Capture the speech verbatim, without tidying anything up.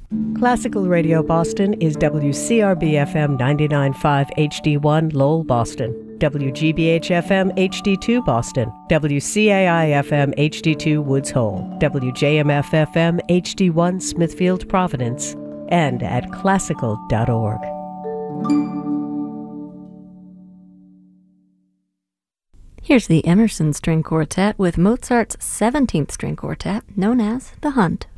Classical Radio Boston is W C R B F M ninety-nine point five H D one Lowell, Boston, W G B H F M H D two Boston, W C A I F M H D two Woods Hole, W J M F F M H D one Smithfield, Providence, and at classical dot org. Here's the Emerson String Quartet with Mozart's seventeenth String Quartet, known as The Hunt.